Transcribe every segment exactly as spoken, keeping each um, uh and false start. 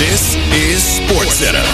This is SportsCenter.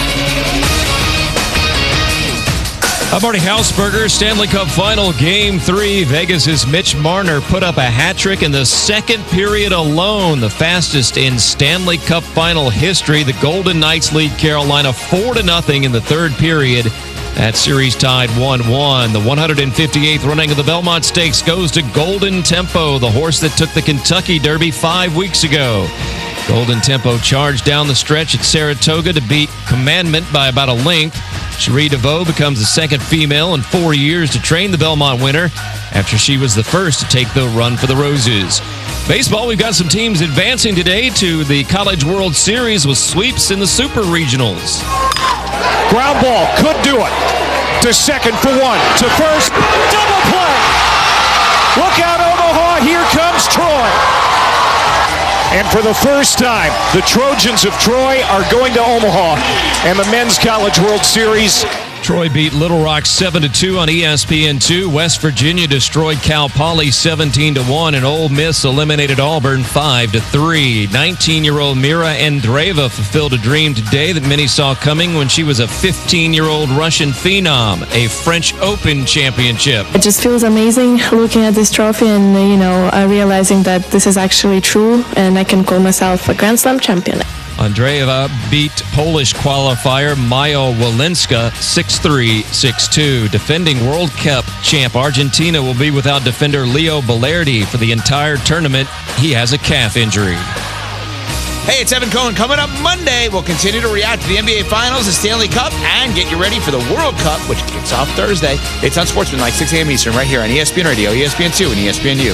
I'm Marty Hausberger. Stanley Cup Final Game three. Vegas' Mitch Marner put up a hat trick in the second period alone, the fastest in Stanley Cup Final history. The Golden Knights lead Carolina four to nothing in the third period. That series tied one one. The one hundred fifty-eighth running of the Belmont Stakes goes to Golden Tempo, the horse that took the Kentucky Derby five weeks ago. Golden Tempo charged down the stretch at Saratoga to beat Commandment by about a length. Cherie DeVoe becomes the second female in four years to train the Belmont winner after she was the first to take the Run for the Roses. Baseball, we've got some teams advancing today to the College World Series with sweeps in the Super Regionals. Ground ball, could do it. To second for one. To first, double play. Look out, Omaha, here comes Troy. And for the first time, the Trojans of Troy are going to Omaha and the Men's College World Series. Troy beat Little Rock seven to two on E S P N two. West Virginia destroyed Cal Poly seventeen to one, and Ole Miss eliminated Auburn five to three. nineteen-year-old Mira Andreeva fulfilled a dream today that many saw coming when she was a fifteen-year-old Russian phenom, a French Open championship. It just feels amazing looking at this trophy and, you know, uh, realizing that this is actually true and I can call myself a Grand Slam champion. Andreeva beat Polish qualifier Maja Walinska six three, six two. Defending World Cup champ Argentina will be without defender Leo Belardi for the entire tournament. He has a calf injury. Hey, it's Evan Cohen. Coming up Monday, we'll continue to react to the N B A Finals, the Stanley Cup, and get you ready for the World Cup, which kicks off Thursday. It's on Sportsman, like six a.m. Eastern, right here on E S P N Radio, E S P N two, and E S P N U.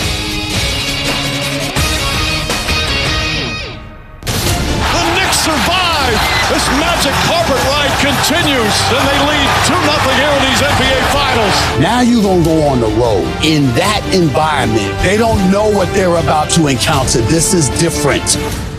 Survive. This magic carpet ride continues, and they lead two nothing here in these N B A Finals. Now you're going to go on the road. In that environment, they don't know what they're about to encounter. This is different.